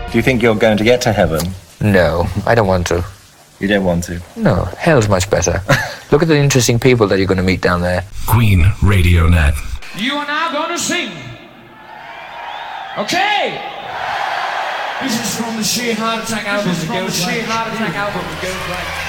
Do you think you're going to get to heaven? No, I don't want to. You don't want to? No, hell's much better. Look at the interesting people that you're going to meet down there. Queen Radio Net. You are now going to sing. Okay? This is from the Sheer Heart Attack album. Sheer Heart Attack album. It goes like...